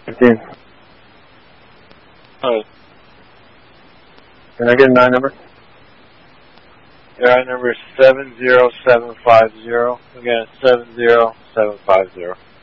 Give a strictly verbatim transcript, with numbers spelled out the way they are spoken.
fifteen. Oh. Can I get a nine number? Your I number is seven zero seven five zero. Again, seven zero seven five zero.